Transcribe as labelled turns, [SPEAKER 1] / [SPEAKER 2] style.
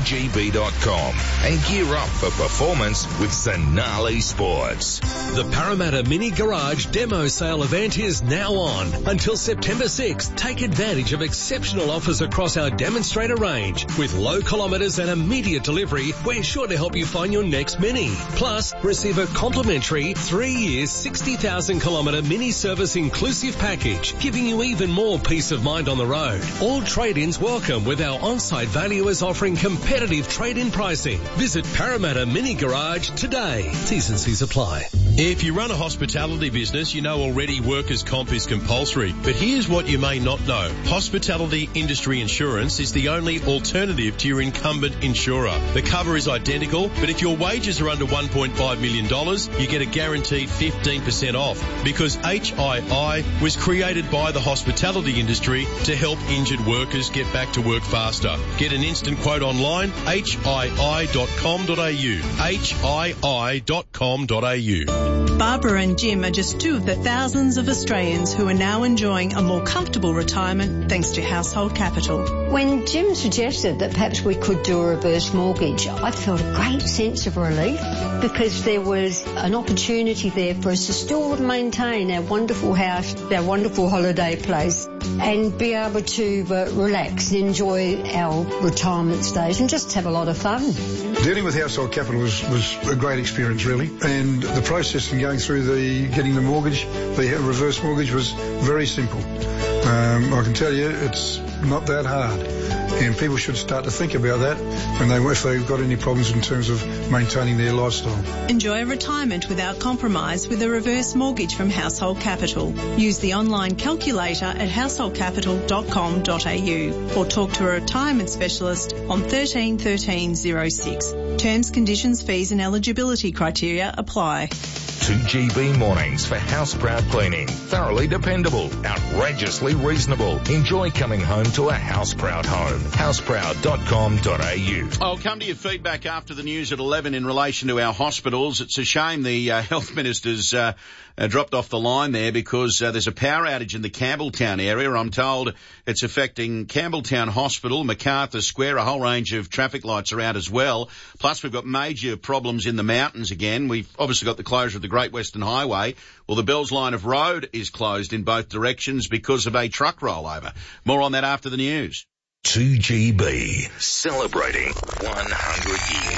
[SPEAKER 1] 2GB.com and gear up for performance with Sonali Sports.
[SPEAKER 2] The Parramatta Mini Garage Demo Sale event is now on. Until September 6th, take advantage of exceptional offers across our demonstrator range. With low kilometres and immediate delivery, we're sure to help you find your next Mini. Plus, receive a complimentary 3-year, 60,000 kilometre Mini service inclusive package, giving you even more peace of mind on the road. All trade-ins welcome, with our on-site valuers offering competitive trade-in pricing. Visit Parramatta Mini Garage today. T's and C's apply.
[SPEAKER 3] If you run a hospitality business, you know already workers' comp is compulsory. But here's what you may not know. Hospitality industry insurance is the only alternative to your incumbent insurer. The cover is identical, but if your wages are under $1.5 million, you get a guaranteed 15% off, because HII was created by the hospitality industry to help injured workers get back to work faster. Get an instant quote online, hii.com.au, hii.com.au.
[SPEAKER 4] Barbara and Jim are just two of the thousands of Australians who are now enjoying a more comfortable retirement thanks to Household Capital.
[SPEAKER 5] When Jim suggested that perhaps we could do a reverse mortgage, I felt a great sense of relief, because there was an opportunity there for us to still maintain our wonderful house, our wonderful holiday place, and be able to relax and enjoy our retirement stage and just have a lot of fun.
[SPEAKER 6] Dealing with Household Capital was a great experience, really, and the process in going through getting the mortgage, the reverse mortgage, was very simple. I can tell you it's not that hard, and people should start to think about that if they've got any problems in terms of maintaining their lifestyle.
[SPEAKER 4] Enjoy retirement without compromise with a reverse mortgage from Household Capital. Use the online calculator at householdcapital.com.au or talk to a retirement specialist on 13 13 06. Terms, conditions, fees and eligibility criteria apply.
[SPEAKER 1] 2GB mornings for house proud cleaning. Thoroughly dependable, outrageously reasonable. Enjoy coming home to a house proud home. houseproud.com.au.
[SPEAKER 7] I'll come to your feedback after the news at 11 in relation to our hospitals. It's a shame the health minister's dropped off the line there, because there's a power outage in the Campbelltown area. I'm told it's affecting Campbelltown Hospital, MacArthur Square. A whole range of traffic lights are out as well. Plus, we've got major problems in the mountains again. We've obviously got the closure of the Great Western Highway. Well, the Bells Line of Road is closed in both directions because of a truck rollover. More on that after the news.
[SPEAKER 1] 2GB, celebrating 100 years.